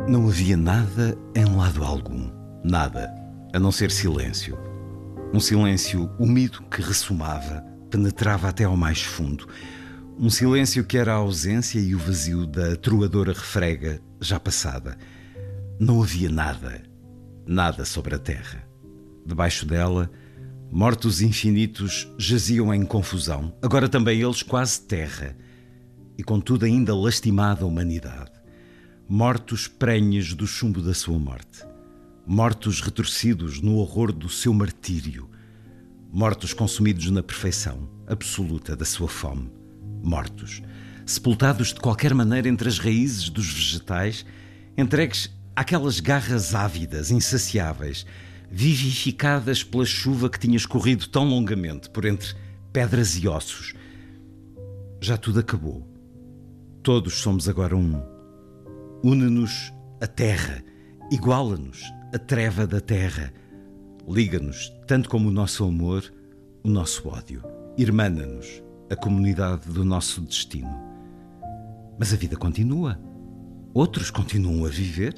Não havia nada em lado algum. Nada, a não ser silêncio. Um silêncio úmido que ressumava, penetrava até ao mais fundo. Um silêncio que era a ausência e o vazio da atroadora refrega já passada. Não havia nada, nada sobre a terra. Debaixo dela, mortos infinitos jaziam em confusão, agora também eles quase terra, e contudo ainda lastimada a humanidade. Mortos prenhes do chumbo da sua morte. Mortos retorcidos no horror do seu martírio. Mortos consumidos na perfeição absoluta da sua fome. Mortos, sepultados de qualquer maneira entre as raízes dos vegetais, entregues àquelas garras ávidas, insaciáveis, vivificadas pela chuva que tinha escorrido tão longamente por entre pedras e ossos. Já tudo acabou. Todos somos agora um. Une-nos a terra, iguala-nos a treva da terra, liga-nos, tanto como o nosso amor, o nosso ódio, irmana-nos a comunidade do nosso destino. Mas a vida continua. Outros continuam a viver.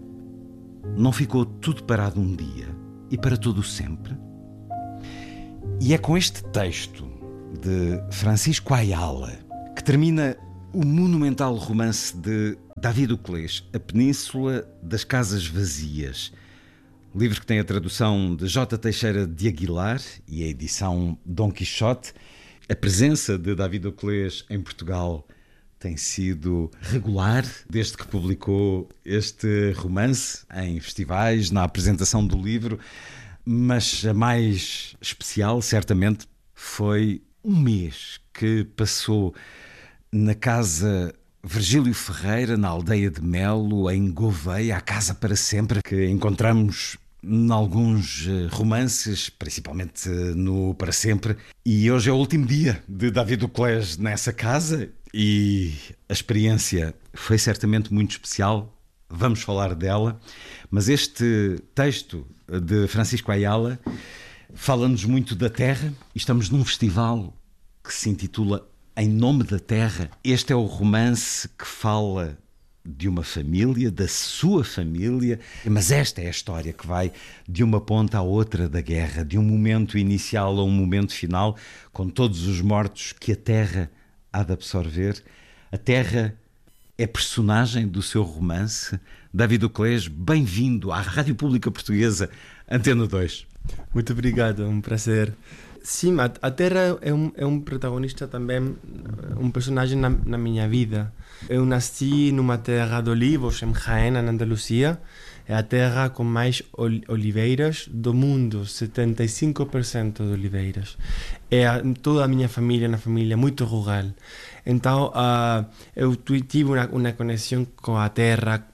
Não ficou tudo parado um dia e para todo o sempre? E é com este texto de Francisco Ayala que termina o monumental romance de David Uclés, A Península das Casas Vazias, livro que tem a tradução de J. Teixeira de Aguilar e a edição Dom Quixote. A presença de David Uclés em Portugal tem sido regular desde que publicou este romance em festivais, na apresentação do livro, mas a mais especial, certamente, foi um mês que passou na casa Virgílio Ferreira, na aldeia de Melo, em Gouveia, a casa para sempre, que encontramos em alguns romances, principalmente no Para Sempre. E hoje é o último dia de David Uclés nessa casa e a experiência foi certamente muito especial. Vamos falar dela, mas este texto de Francisco Ayala fala-nos muito da terra. Estamos num festival que se intitula Em Nome da Terra. Este é o romance que fala de uma família, da sua família, mas esta é a história que vai de uma ponta à outra da guerra, de um momento inicial a um momento final, com todos os mortos que a terra há de absorver. A terra é personagem do seu romance. David Uclés, bem-vindo à Rádio Pública Portuguesa, Antena 2. Muito obrigado, é um prazer. Sim, a terra é um protagonista também, um personagem na minha vida. Eu nasci numa terra de olivos, em Jaén, na Andaluzia. É a terra com mais oliveiras do mundo, 75% de oliveiras. Toda a minha família é uma família muito rural. Então, eu tive uma conexão com a terra,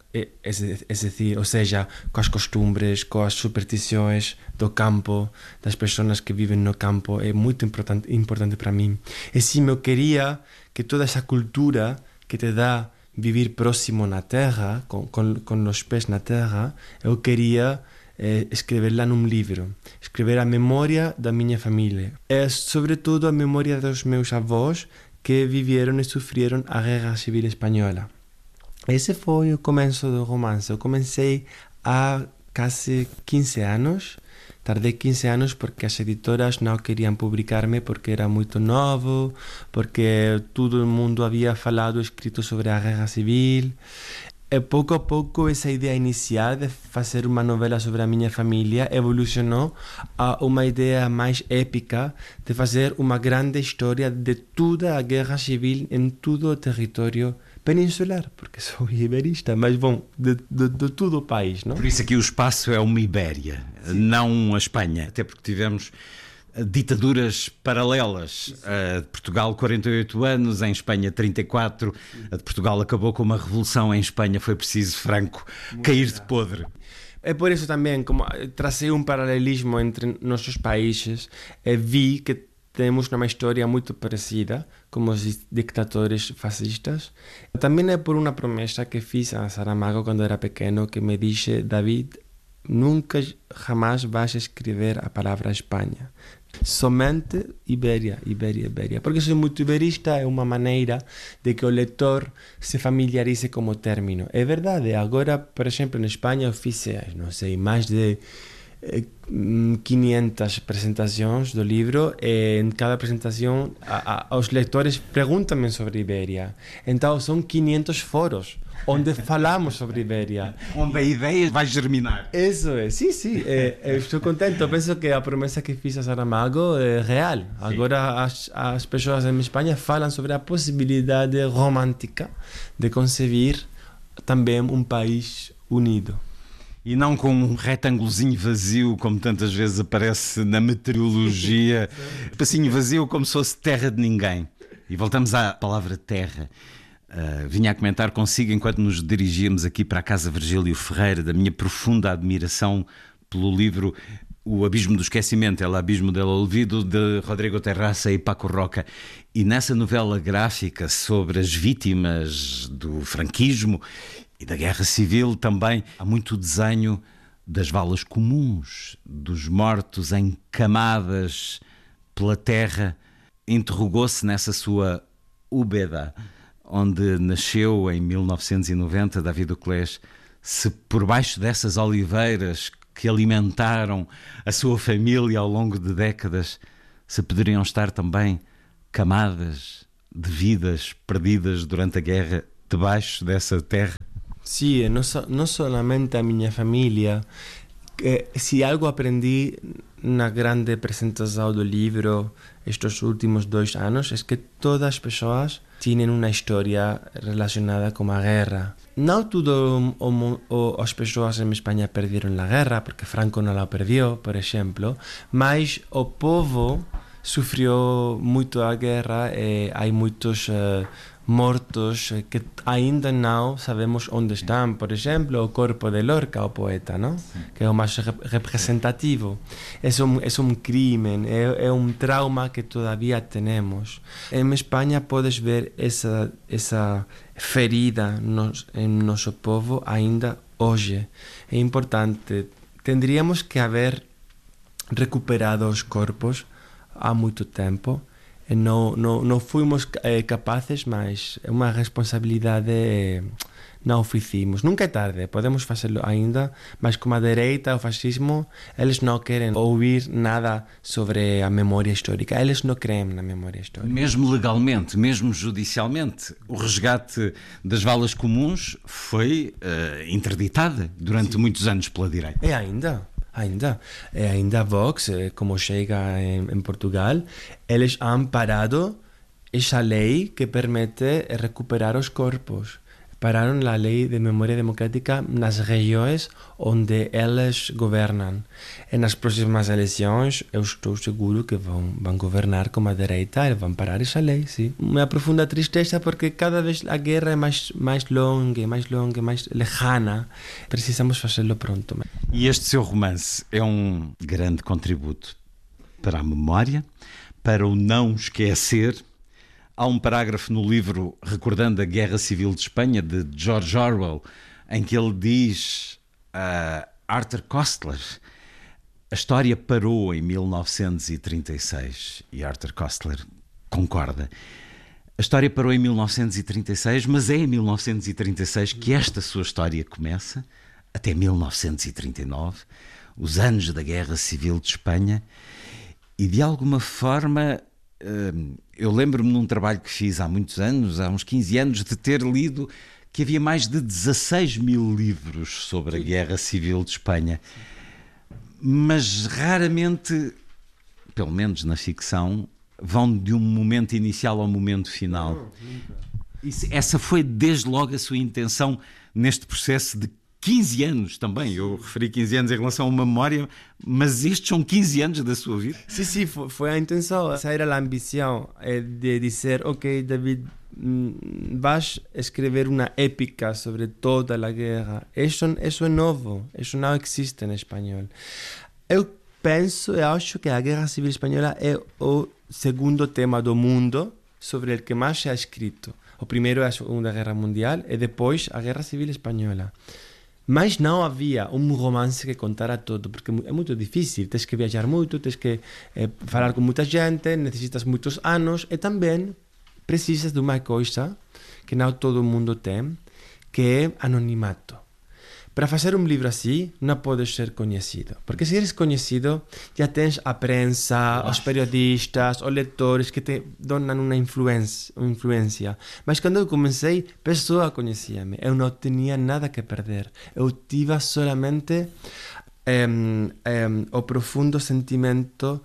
ou seja, com as costumbres, com as superstições do campo, das pessoas que vivem no campo. É muito importante para mim. E sim, eu queria que toda essa cultura que te dá viver próximo na terra, com os pés na terra, eu queria escrever-la num livro, escrever a memória da minha família. É sobretudo a memória dos meus avós que viveram e sofreram a Guerra Civil Espanhola. Esse foi o começo do romance. Eu comecei há quase 15 anos. Tardei 15 anos porque as editoras não queriam publicar-me porque era muito novo, porque todo mundo havia falado, escrito sobre a Guerra Civil. E pouco a pouco essa ideia inicial de fazer uma novela sobre a minha família evolucionou a uma ideia mais épica de fazer uma grande história de toda a Guerra Civil em todo o território peninsular, porque sou iberista, mas bom, de todo o país, não? Por isso aqui o espaço é uma Ibéria, não a Espanha, até porque tivemos ditaduras paralelas. A de Portugal 48 anos, em Espanha 34, a de Portugal acabou com uma revolução, em Espanha foi preciso Franco cair de podre. É por isso também, como tracei um paralelismo entre nossos países, vi que temos uma história muito parecida com os ditadores fascistas. Também é por uma promessa que fiz a Saramago quando era pequeno, que me disse: David, nunca, jamais vais escrever a palavra Espanha. Somente Ibéria. Porque sou muito iberista, é uma maneira de que o leitor se familiarize com o término. É verdade, agora, por exemplo, em Espanha eu fiz, não sei, mais de 500 apresentações do livro e em cada apresentação os leitores perguntam-me sobre Ibéria. Então são 500 foros onde falamos sobre Ibéria. Onde a ideia vai germinar. Isso é, sim, eu estou contente. Eu penso que a promessa que fiz a Saramago é real. Sim. Agora as pessoas em Espanha falam sobre a possibilidade romântica de conceber também um país unido. E não com um retângulozinho vazio, como tantas vezes aparece na meteorologia. Espacinho vazio como se fosse terra de ninguém. E voltamos à palavra terra. Vinha a comentar consigo, enquanto nos dirigíamos aqui para a Casa Virgílio Ferreira, da minha profunda admiração pelo livro O Abismo do Esquecimento, El Abismo del Olvido, de Rodrigo Terraça e Paco Roca. E nessa novela gráfica sobre as vítimas do franquismo e da Guerra Civil também há muito desenho das valas comuns, dos mortos em camadas pela terra. Interrogou-se nessa sua Úbeda, onde nasceu em 1990 David Auclés, se por baixo dessas oliveiras que alimentaram a sua família ao longo de décadas, se poderiam estar também camadas de vidas perdidas durante a guerra debaixo dessa terra. Sim, não somente a minha família. Se algo aprendi na grande apresentação do livro estes últimos 2 anos é que todas as pessoas têm uma história relacionada com a guerra. Não todas as pessoas em Espanha perderam a guerra, porque Franco não a perdeu, por exemplo, mas o povo sofreu muito a guerra e há muitos mortos que ainda não sabemos onde estão. Por exemplo, o corpo de Lorca, o poeta, não? Que é o mais representativo. É um crime, é um trauma que todavía temos. Em Espanha podes ver essa ferida em nosso povo ainda hoje. É importante. Tendríamos que haver recuperado os corpos há muito tempo. Não fomos capazes, mas é uma responsabilidade. Não o fizemos. Nunca é tarde, podemos fazê-lo ainda, mas como a direita, o fascismo, eles não querem ouvir nada sobre a memória histórica. Eles não creem na memória histórica. Mesmo legalmente, mesmo judicialmente, o resgate das valas comuns foi interditado durante muitos anos pela direita. E ainda a Vox, como chega em Portugal, eles han parado essa lei que permite recuperar os corpos. Pararam a lei de memória democrática nas regiões onde eles governam. E nas próximas eleições, eu estou seguro que vão governar com a direita e vão parar essa lei, sim. Uma profunda tristeza porque cada vez a guerra é mais longa, mais lejana. Precisamos fazê-lo pronto. E este seu romance é um grande contributo para a memória, para o não esquecer. Há um parágrafo no livro recordando a Guerra Civil de Espanha, de George Orwell, em que ele diz a Arthur Koestler: a história parou em 1936. E Arthur Koestler concorda. A história parou em 1936, mas é em 1936 que esta sua história começa, até 1939, os anos da Guerra Civil de Espanha, e de alguma forma... Eu lembro-me num trabalho que fiz há muitos anos, há uns 15 anos, de ter lido que havia mais de 16 mil livros sobre a Guerra Civil de Espanha. Mas raramente, pelo menos na ficção, vão de um momento inicial ao momento final. Essa foi desde logo a sua intenção neste processo de 15 anos também. Eu referi 15 anos em relação a uma memória, mas estes são 15 anos da sua vida. Sim, foi a intenção. Essa era a ambição de dizer, ok, David, vais escrever uma épica sobre toda a guerra. Isso é novo, isso não existe em espanhol. Eu penso e acho que a Guerra Civil Espanhola é o segundo tema do mundo sobre o que mais se ha escrito. O primeiro é a Segunda Guerra Mundial e depois a Guerra Civil Espanhola. Mas não havia um romance que contara tudo, porque é muito difícil. Tens que viajar muito, tens que falar com muita gente, necessitas muitos anos e também precisas de uma coisa que não todo mundo tem, que é anonimato. Para fazer um livro assim, não podes ser conhecido. Porque se eres conhecido, já tens a prensa, os periodistas, os leitores que te dão uma influência. Mas quando eu comecei, a pessoa conhecia-me. Eu não tinha nada que perder. Eu tive solamente o profundo sentimento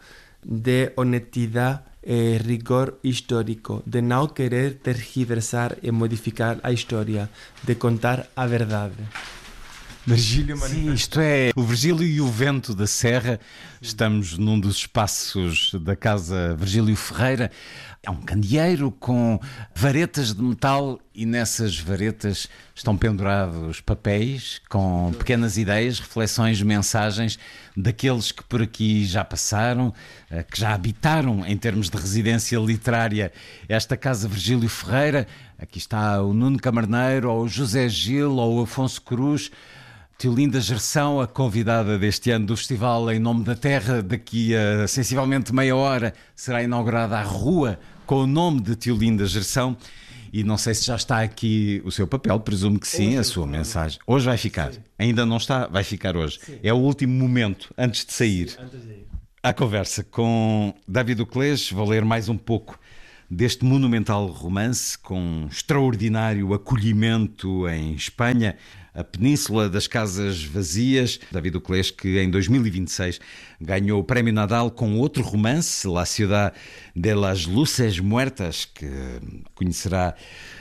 de honestidade e rigor histórico, de não querer tergiversar e modificar a história, de contar a verdade. Virgílio Sim, isto é o Virgílio e o Vento da Serra. Estamos num dos espaços da Casa Virgílio Ferreira. É um candeeiro com varetas de metal e nessas varetas estão pendurados papéis com pequenas ideias, reflexões, mensagens daqueles que por aqui já passaram, que já habitaram em termos de residência literária esta Casa Virgílio Ferreira. Aqui está o Nuno Camarneiro, ou o José Gil, ou o Afonso Cruz. Teolinda Gerção, a convidada deste ano do Festival Em Nome da Terra. Daqui a sensivelmente meia hora será inaugurada a rua com o nome de Teolinda Gerção. E não sei se já está aqui o seu papel, presumo que sim, a sua mensagem. Hoje vai ficar. Sim. Ainda não está, vai ficar hoje. Sim. É o último momento antes de sair. Sim, antes de ir. À conversa com David Uclés, vou ler mais um pouco deste monumental romance com extraordinário acolhimento em Espanha, a Península das Casas Vazias. David Uclés, que em 2026 ganhou o Prémio Nadal com outro romance, La Ciudad de las Luces Muertas, que conhecerá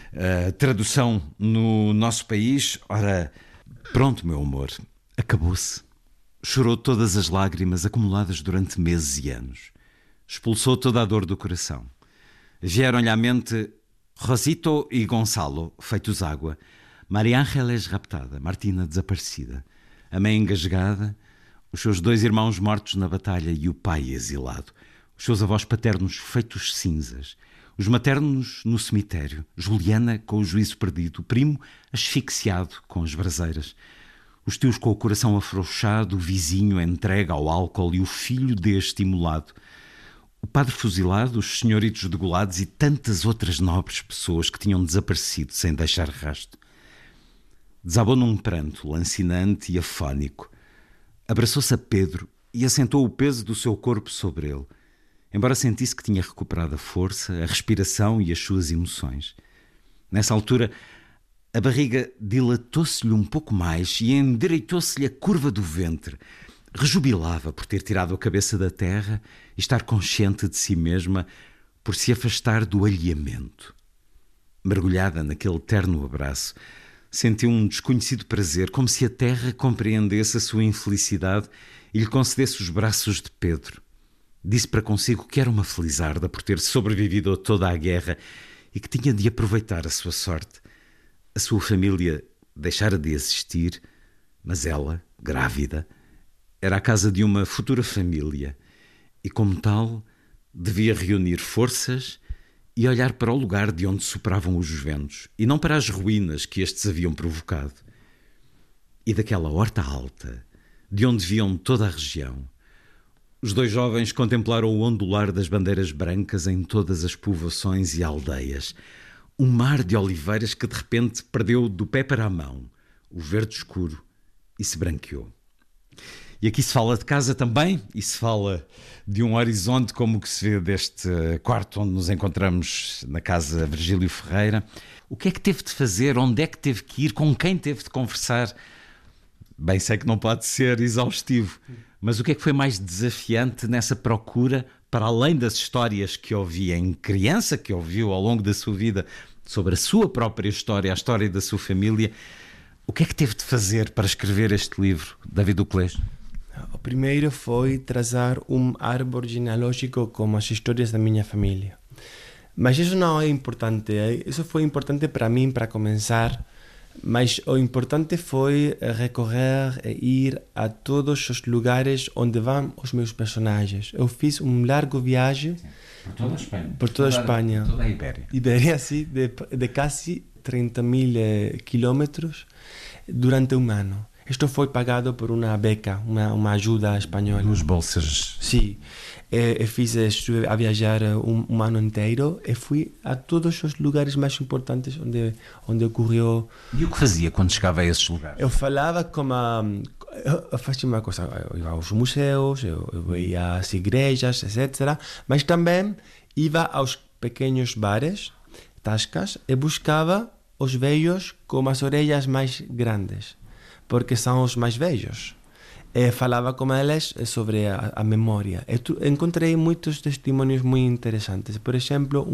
a tradução no nosso país. Ora, pronto, meu amor, acabou-se. Chorou todas as lágrimas acumuladas durante meses e anos. Expulsou toda a dor do coração. Vieram-lhe à mente Rosito e Gonçalo, feitos água, Maria Ángeles raptada, Martina desaparecida, a mãe engasgada, os seus 2 irmãos mortos na batalha e o pai exilado, os seus avós paternos feitos cinzas, os maternos no cemitério, Juliana com o juízo perdido, o primo asfixiado com as braseiras, os tios com o coração afrouxado, o vizinho entregue ao álcool e o filho desestimulado, o padre fuzilado, os senhoritos degolados e tantas outras nobres pessoas que tinham desaparecido sem deixar rastro. Desabou num pranto lancinante e afónico. Abraçou-se a Pedro e assentou o peso do seu corpo sobre ele, embora sentisse que tinha recuperado a força, a respiração e as suas emoções. Nessa altura, a barriga dilatou-se-lhe um pouco mais e endireitou-se-lhe a curva do ventre. Rejubilava por ter tirado a cabeça da terra e estar consciente de si mesma por se afastar do alheamento. Mergulhada naquele terno abraço, sentiu um desconhecido prazer, como se a terra compreendesse a sua infelicidade e lhe concedesse os braços de Pedro. Disse para consigo que era uma felizarda por ter sobrevivido a toda a guerra e que tinha de aproveitar a sua sorte. A sua família deixara de existir, mas ela, grávida, era a casa de uma futura família e, como tal, devia reunir forças e olhar para o lugar de onde sopravam os ventos e não para as ruínas que estes haviam provocado. E daquela horta alta, de onde viam toda a região, os 2 jovens contemplaram o ondular das bandeiras brancas em todas as povoações e aldeias, um mar de oliveiras que de repente perdeu do pé para a mão o verde escuro e se branqueou. E aqui se fala de casa também, e se fala de um horizonte como o que se vê deste quarto onde nos encontramos na Casa Virgílio Ferreira. O que é que teve de fazer? Onde é que teve que ir? Com quem teve de conversar? Bem, sei que não pode ser exaustivo, mas o que é que foi mais desafiante nessa procura, para além das histórias que ouvi em criança, que ouviu ao longo da sua vida, sobre a sua própria história, a história da sua família? O que é que teve de fazer para escrever este livro, David Uclés? O primeiro foi traçar um árbore genealógico com as histórias da minha família. Mas isso não é importante. Isso foi importante para mim, para começar. Mas o importante foi recorrer e ir a todos os lugares onde vão os meus personagens. Eu fiz um largo viagem por toda a Espanha. Por toda a Espanha. Toda a Ibéria. Ibéria, sim, de quase 30.000 quilómetros. durante um ano. Isto foi pagado por uma beca, uma ajuda espanhola. Duas bolsas. Sim. Estive a viajar um ano inteiro e fui a todos os lugares mais importantes onde ocorreu. E o que fazia quando chegava a esses lugares? Eu falava como... Eu fazia uma coisa, eu ia aos museus, eu ia às igrejas, etc. Mas também ia aos pequenos bares, tascas, e buscava os velhos com as orelhas mais grandes, porque são os mais velhos. Falava com eles sobre a memória. Encontrei muitos testemunhos muito interessantes. Por exemplo,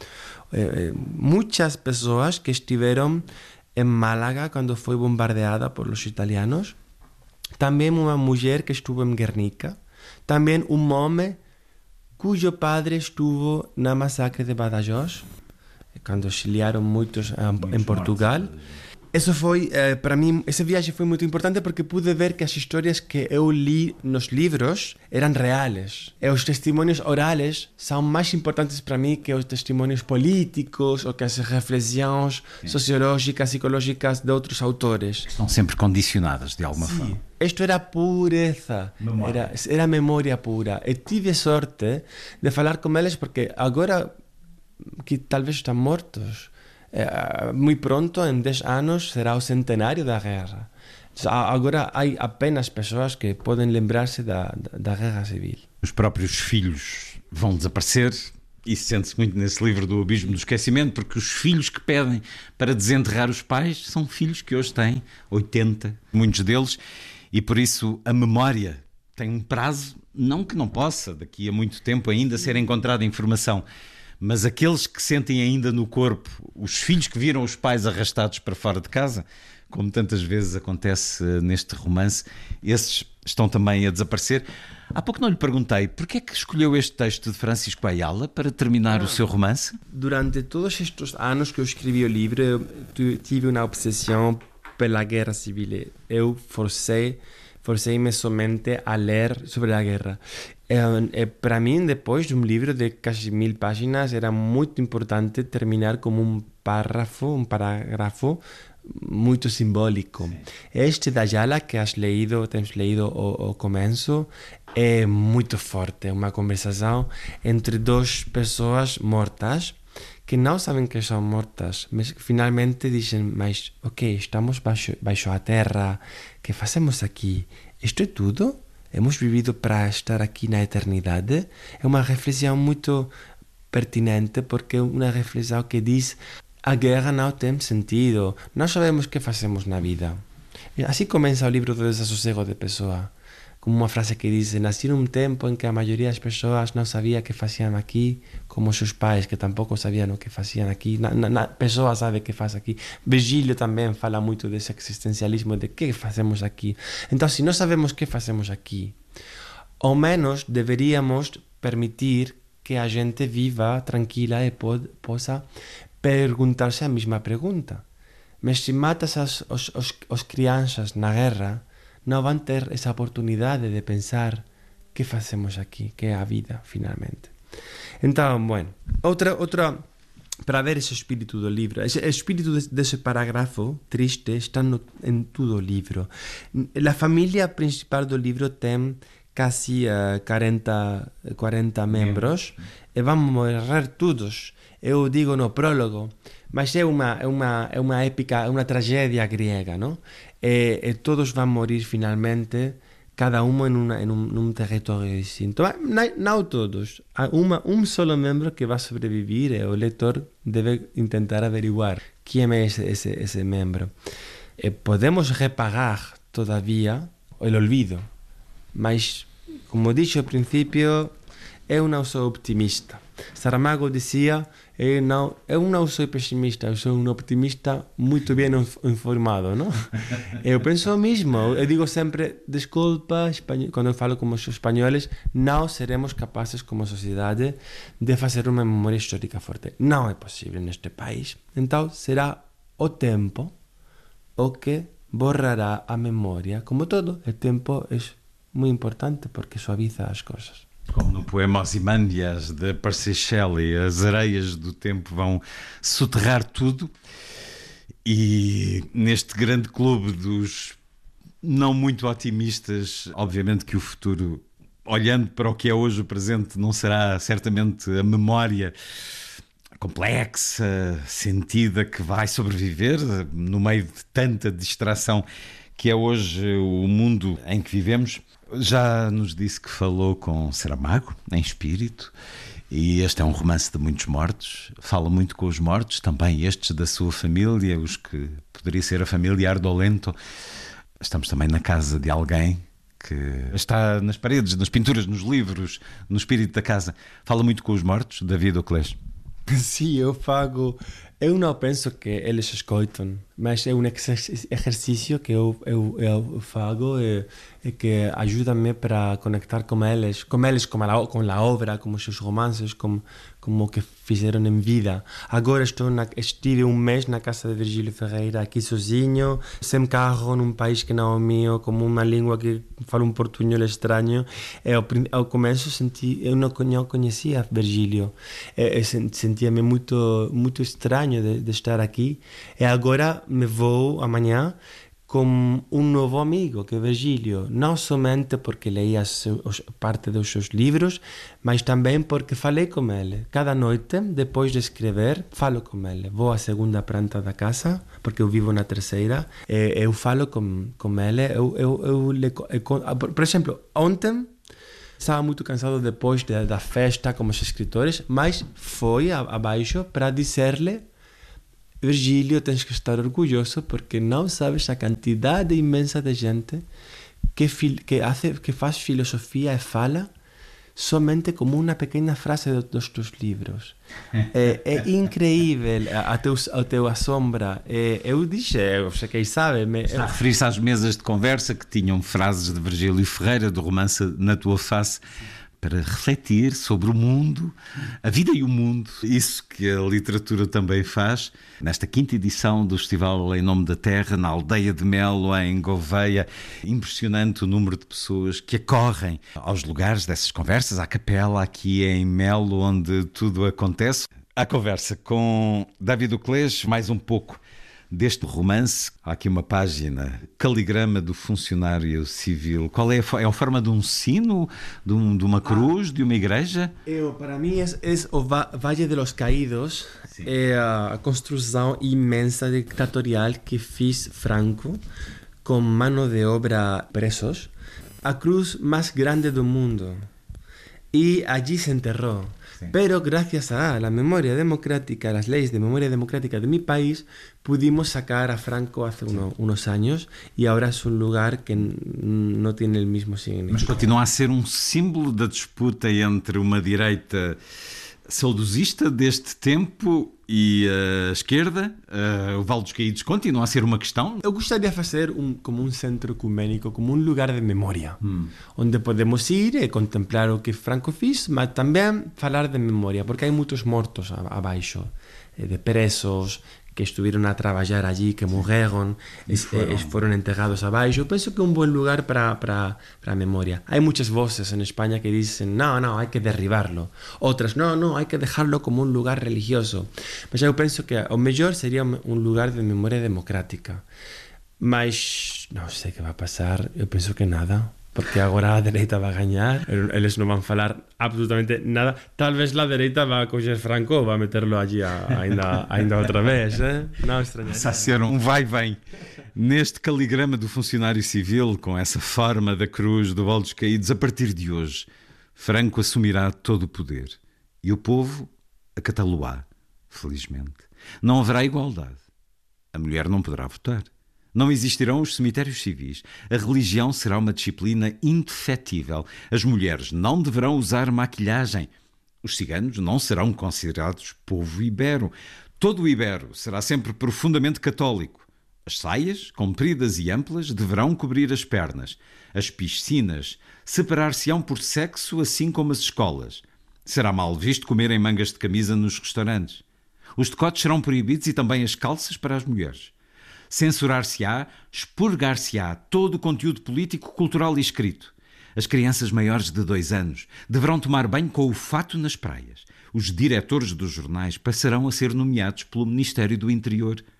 muitas pessoas que estiveram em Málaga quando foi bombardeada por os italianos. Também uma mulher que estuvo em Guernica. Também um homem cujo padre estuvo na massacre de Badajoz, quando exiliaram muitos em Portugal. Isso foi, para mim, essa viagem foi muito importante porque pude ver que as histórias que eu li nos livros eram reais. E os testemunhos orais são mais importantes para mim que os testemunhos políticos ou que as reflexões sociológicas, psicológicas de outros autores. Estão sempre condicionadas de alguma forma. Isto era pureza, era memória pura. E tive sorte de falar com eles porque agora que talvez estão mortos, muito pronto, em 10 anos, será o centenário da guerra. Agora há apenas pessoas que podem lembrar-se da guerra civil. Os próprios filhos vão desaparecer. Isso sente-se muito nesse livro do Abismo do Esquecimento, porque os filhos que pedem para desenterrar os pais são filhos que hoje têm 80, muitos deles, e por isso a memória tem um prazo, não que não possa, daqui a muito tempo ainda, ser encontrada informação. Mas aqueles que sentem ainda no corpo os filhos que viram os pais arrastados para fora de casa, como tantas vezes acontece neste romance, esses estão também a desaparecer. Há pouco não lhe perguntei, porquê é que escolheu este texto de Francisco Ayala para terminar o seu romance? Durante todos estes anos que eu escrevi o livro, eu tive uma obsessão pela guerra civil. Eu forcei-me somente a ler sobre a guerra. Para mim, depois de um livro de quase 1000 páginas, era muito importante terminar com um parágrafo muito simbólico. Sim. Este da Ayala, que temos leído o começo, é muito forte. É uma conversação entre duas pessoas mortas que não sabem que são mortas, mas que finalmente dizem, mas ok, estamos baixo a terra, que fazemos aqui? Isto é tudo? Hemos vivido para estar aqui na eternidade? É uma reflexão muito pertinente, porque é uma reflexão que diz a guerra não tem sentido, nós sabemos o que fazemos na vida. Assim começa o livro do Desassossego de Pessoa, com uma frase que diz: nasci num tempo em que a maioria das pessoas não sabia o que faziam aqui, como seus pais, que tampouco sabiam o que faziam aqui. Pessoa sabe o que faz aqui. Virgílio também fala muito desse existencialismo de que fazemos aqui. Então, se nós sabemos o que fazemos aqui, ao menos deveríamos permitir que a gente viva tranquila e possa perguntar-se a mesma pergunta. Mas se matas as crianças na guerra, não vão ter essa oportunidade de pensar o que fazemos aqui, que é a vida, finalmente. Então, bueno, outra para ver esse espírito do livro. Esse espírito desse parágrafo triste está em todo o livro. A família principal do livro tem quase 40 membros e vão morrer todos. Eu digo no prólogo, mas é uma épica, é uma tragédia grega, não? E todos vão morrer finalmente, cada um num território distinto. Não todos. Há um solo membro que vai sobreviver e o leitor deve tentar averiguar quem é esse membro. E podemos reparar, todavia, o olvido. Mas, como disse ao princípio, eu não sou optimista. Saramago dizia: eu não sou pessimista, eu sou um optimista muito bem informado, não? Eu penso o mesmo, eu digo sempre, desculpa, quando eu falo com os espanhóis, não seremos capazes como sociedade de fazer uma memória histórica forte. Não é possível neste país. Então será o tempo o que borrará a memória. Como todo, o tempo é muito importante porque suaviza as coisas. Como no poema Ozymandias de Percy Shelley, as areias do tempo vão soterrar tudo. E neste grande clube dos não muito otimistas, obviamente que o futuro, olhando para o que é hoje o presente, não será certamente a memória complexa, sentida, que vai sobreviver no meio de tanta distração que é hoje o mundo em que vivemos. Já nos disse que falou com Saramago, em espírito, e este é um romance de muitos mortos. Fala muito com os mortos, também estes da sua família, os que poderia ser a família Ardolento. Estamos também na casa de alguém que está nas paredes, nas pinturas, nos livros, no espírito da casa. Fala muito com os mortos, David Oclés. Sim, eu não penso que eles escutam, mas é um exercício que eu faço e que ajuda-me para conectar com eles, com a obra, com os seus romances, com o que fizeram em vida. Agora estive um mês na casa de Virgílio Ferreira, aqui sozinho, sem carro, num país que não é o meu, com uma língua que fala um portunhol estranho. Ao começo eu não conhecia Virgílio, sentia-me muito estranho de estar aqui, e agora me vou amanhã com um novo amigo, que é Virgílio, não somente porque leia parte dos seus livros, mas também porque falei com ele. Cada noite, depois de escrever, falo com ele. Vou à segunda planta da casa, porque eu vivo na terceira, e eu falo com ele. Por exemplo, ontem estava muito cansado depois da festa com os escritores, mas foi abaixo para dizer-lhe: Virgílio, tens que estar orgulhoso porque não sabes a quantidade imensa de gente que faz filosofia e fala somente como uma pequena frase dos teus livros. É incrível a teu assombra. Eu disse, quem sabe... Está a referir-se às mesas de conversa que tinham frases de Virgílio Ferreira, do romance Na Tua Face, para refletir sobre o mundo, a vida e o mundo. Isso que a literatura também faz. Nesta 5ª edição do Festival Em Nome da Terra, na aldeia de Melo, em Gouveia, impressionante o número de pessoas que acorrem aos lugares dessas conversas, à capela aqui em Melo, onde tudo acontece. A conversa com David Oclés, mais um pouco deste romance. Há aqui uma página, caligrama do funcionário civil. Qual é a forma de um sino, de uma cruz, de uma igreja? Para mim é o Vale de los Caídos. Sim. É a construção imensa ditatorial que fez Franco com mano de obra presos. A cruz mais grande do mundo. E allí se enterró. Pero gracias a la memoria democrática, a las leyes de memoria democrática de mi país, pudimos sacar a Franco hace unos años y ahora es un lugar que no tiene el mismo significado. Mas continua a ser um símbolo da disputa entre uma direita saudosista deste tempo e a esquerda. O Vale dos Caídos continua a ser uma questão. Eu gostaria de fazer como um centro ecumênico, como um lugar de memória, onde podemos ir e contemplar o que Franco fez, mas também falar de memória, porque há muitos mortos abaixo, de presos que estiveram a trabalhar allí, que morreram, foram enterrados abaixo. Eu penso que é um bom lugar para a memória. Há muitas vozes em Espanha que dizem, não, há que derribarlo. Outras, não, há que deixá-lo como um lugar religioso. Mas eu penso que o melhor seria um lugar de memória democrática. Mas não sei o que vai passar, eu penso que nada. Porque agora a direita vai ganhar, eles não vão falar absolutamente nada. Talvez a direita vá coger Franco, vai meterlo allí ainda outra vez. Não estranharia. Passa a ser um vai-vem. Neste caligrama do funcionário civil, com essa forma da cruz do Vale dos Caídos, a partir de hoje, Franco assumirá todo o poder. E o povo acatá-lo-á, felizmente. Não haverá igualdade. A mulher não poderá votar. Não existirão os cemitérios civis. A religião será uma disciplina indefetível. As mulheres não deverão usar maquilhagem. Os ciganos não serão considerados povo ibero. Todo o ibero será sempre profundamente católico. As saias, compridas e amplas, deverão cobrir as pernas. As piscinas separar-se-ão por sexo, assim como as escolas. Será mal visto comer em mangas de camisa nos restaurantes. Os decotes serão proibidos e também as calças para as mulheres. Censurar-se-á, expurgar-se-á todo o conteúdo político, cultural e escrito. As crianças maiores de 2 anos deverão tomar banho com o fato nas praias. Os diretores dos jornais passarão a ser nomeados pelo Ministério do Interior.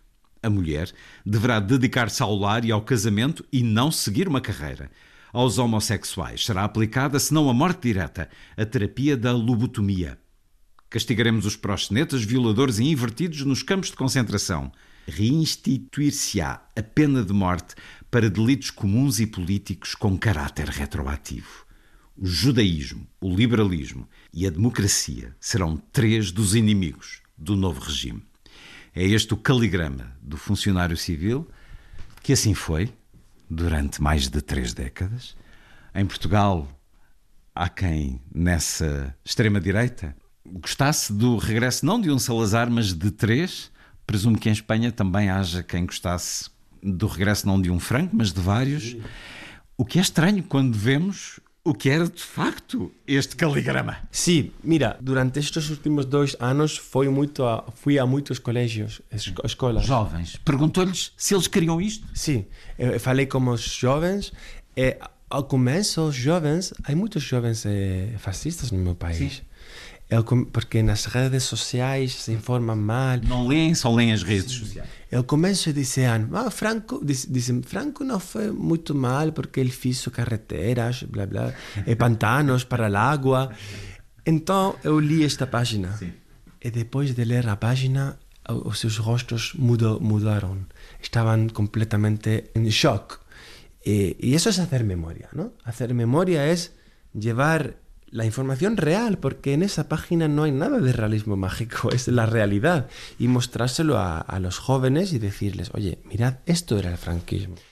A mulher deverá dedicar-se ao lar e ao casamento e não seguir uma carreira. Aos homossexuais será aplicada, se não a morte direta, a terapia da lobotomia. Castigaremos os proxenetas, violadores e invertidos nos campos de concentração. Reinstituir-se-á a pena de morte para delitos comuns e políticos com caráter retroativo. O judaísmo, o liberalismo e a democracia serão 3 dos inimigos do novo regime. É este o caligrama do funcionário civil, que assim foi durante mais de 3 décadas. Em Portugal, há quem, nessa extrema-direita, gostasse do regresso não de um Salazar, mas de 3. Presumo que em Espanha também haja quem gostasse do regresso não de um Franco, mas de vários. O que é estranho quando vemos o que era de facto este caligrama. Sí, mira, durante estes últimos 2 anos fui a muitos colégios, escolas. Jovens. Perguntou-lhes se eles queriam isto. Sim, eu falei com os jovens. Ao começo, os jovens, há muitos jovens fascistas no meu país. Sim. Porque nas redes sociais se informam mal. Não leem, só leem as redes sociais. Ao começo diziam, Franco não foi muito mal porque ele fez carreteras, blá blá, e pantanos para a água. Então eu li esta página. Sim. E depois de ler a página, os seus rostos mudaram. Estavam completamente em choque. E isso é fazer memória, não? Hacer memória é llevar la información real, porque en esa página no hay nada de realismo mágico, es la realidad. Y mostrárselo a los jóvenes y decirles, oye, mirad, esto era el franquismo.